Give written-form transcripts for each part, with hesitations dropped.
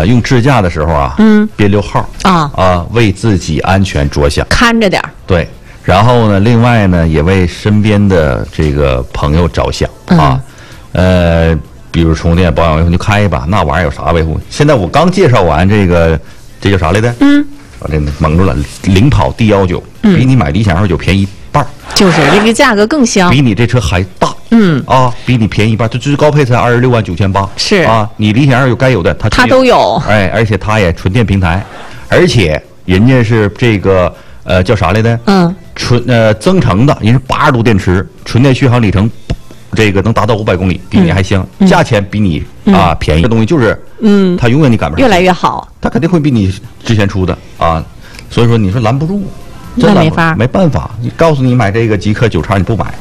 用支架的时候啊，别留号为自己安全着想， 看着点。对， 然后呢，另外呢，也为身边的这个朋友着想比如充电保养维护，你就开一把，那玩意儿有啥维护？现在我刚介绍完这叫啥来着？我这蒙住了，领跑 D19，比你买理想2.9便宜一半， 就是这个价格更香， 比你这车还大，比你便宜一半，这最高配才26.98万，是啊，你理想2.9该有的它都有， 而且它也纯电平台，而且人家是这个叫啥来着？增程的，人是80度电池，纯电续航里程。这个能达到500公里，比你还香，价钱比你便宜。这东西就是，它永远你赶不上， 越来越好， 它肯定会比你之前出的所以说你说拦不住， 真没法， 没办法。你告诉你买这个极氪9X你不买，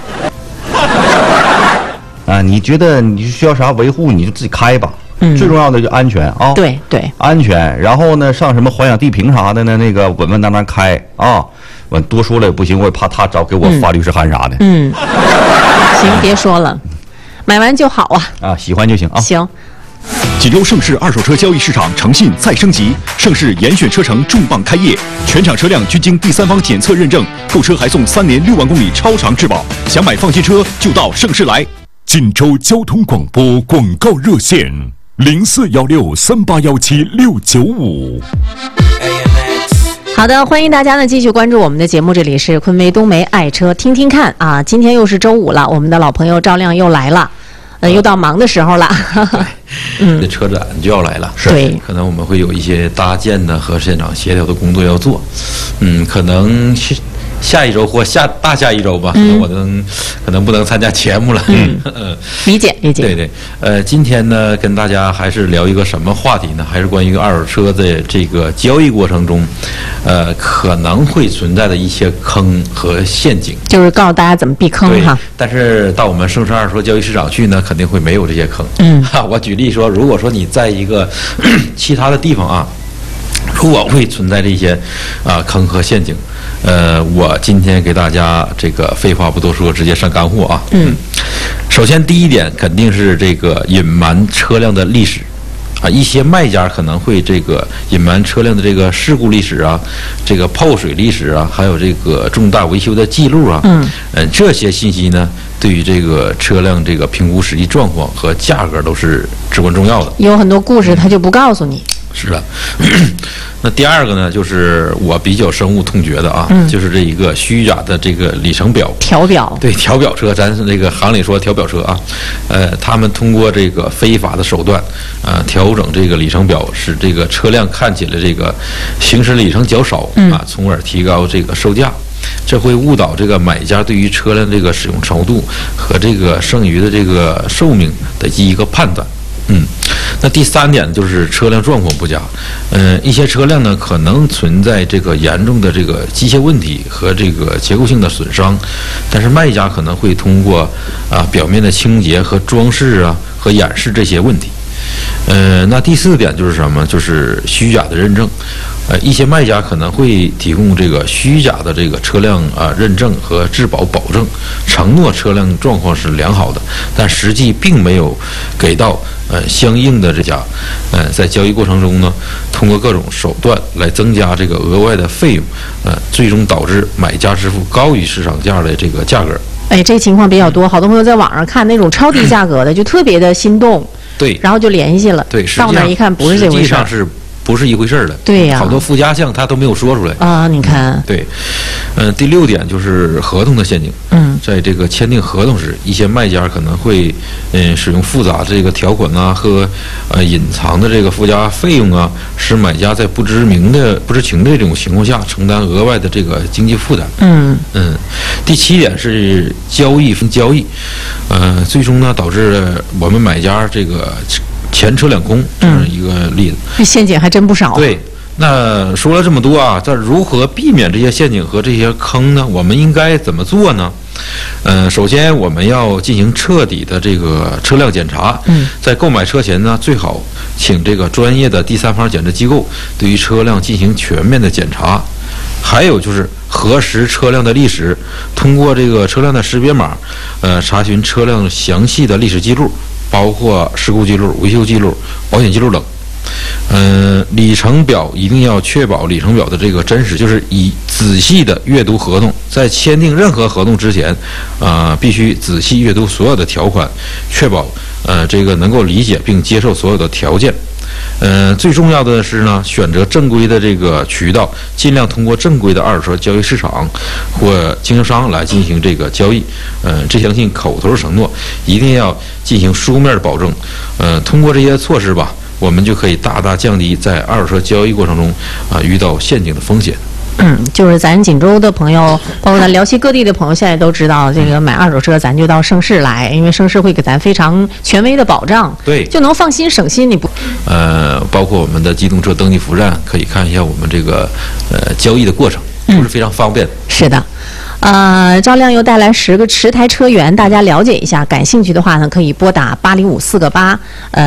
你觉得你需要啥维护你就自己开吧，最重要的就安全对， 安全。然后呢，上什么环氧地平啥的呢，那个稳稳当当开我多说了也不行，我也怕他找给我发律师函啥的。 行，别说了，买完就好喜欢就行行。 锦州盛世二手车交易市场诚信再升级，盛世严选车城重磅开业，全场车辆均经第三方检测认证，购车还送3年6万公里超长质保。想买放心车就到盛世来。 锦州交通广播广告热线：041638176595。 好的，欢迎大家呢继续关注我们的节目，这里是昆明冬梅爱车听听看今天又是周五了，我们的老朋友赵亮又来了，又到忙的时候了。 这车展就要来了， 对， 可能我们会有一些搭建的和现场协调的工作要做，可能下一周或大下一周吧，可能不能参加节目了。 理解。 对，今天呢，跟大家还是聊一个什么话题呢？还是关于二手车的这个交易过程中，可能会存在的一些坑和陷阱， 就是告诉大家怎么避坑哈。 但是到我们盛世二手车交易市场去呢，肯定会没有这些坑。我举例说，如果说你在一个其他的地方如果会存在这些坑和陷阱，我今天给大家这个废话不多说，直接上干货首先第一点肯定是这个隐瞒车辆的历史一些卖家可能会这个隐瞒车辆的这个事故历史这个泡水历史还有这个重大维修的记录这些信息呢，对于这个车辆这个评估实际状况和价格都是至关重要的。 有很多故事他就不告诉你。 是的。那第二个呢，就是我比较深恶痛绝的就是这一个虚假的这个里程表调表。 对，调表车，咱这个行里说调表车他们通过这个非法的手段调整这个里程表，使这个车辆看起来这个行驶里程较少从而提高这个售价。这会误导这个买家对于车辆这个使用程度和这个剩余的这个寿命的一个判断。那第三点就是车辆状况不佳，一些车辆呢可能存在这个严重的这个机械问题和这个结构性的损伤，但是卖家可能会通过表面的清洁和装饰和掩饰这些问题。那第四点就是什么？就是虚假的认证。一些卖家可能会提供这个虚假的这个车辆认证和质保保证，承诺车辆状况是良好的，但实际并没有给到相应的这家在交易过程中呢，通过各种手段来增加这个额外的费用，最终导致买家支付高于市场价的这个价格。 这情况比较多，好多朋友在网上看那种超低价格的，就特别的心动， 对， 然后就联系了， 对， 到那一看不是这回事， 实际上是不是一回事的？ 对呀， 好多附加项他都没有说出来你看， 对，第六点就是合同的陷阱。在这个签订合同时，一些卖家可能会使用复杂这个条款和隐藏的这个附加费用使买家在不知情的这种情况下承担额外的这个经济负担。第七点是交易分交易，最终呢导致我们买家这个前车两空这样一个例子。 这陷阱还真不少。 对。那说了这么多这如何避免这些陷阱和这些坑呢？我们应该怎么做呢？首先我们要进行彻底的这个车辆检查。在购买车前呢，最好请这个专业的第三方检测机构对于车辆进行全面的检查。还有就是核实车辆的历史，通过这个车辆的识别码，查询车辆详细的历史记录，包括事故记录、维修记录、保险记录等。 里程表一定要确保里程表的这个真实，就是以仔细的阅读合同，在签订任何合同之前，必须仔细阅读所有的条款，确保这个能够理解并接受所有的条件。最重要的是呢，选择正规的这个渠道，尽量通过正规的二手车交易市场或经销商来进行这个交易。这相信口头承诺一定要进行书面的保证。通过这些措施吧，我们就可以大大降低在二手车交易过程中遇到陷阱的风险。 就是咱锦州的朋友，包括咱辽西各地的朋友，现在都知道这个买二手车，咱就到盛世来，因为盛世会给咱非常权威的保障， 对， 就能放心省心。你不， 包括我们的机动车登记服务站，可以看一下我们这个交易的过程，都是非常方便。 是的。赵亮又带来10台车源，大家了解一下。感兴趣的话呢，可以拨打8054个8，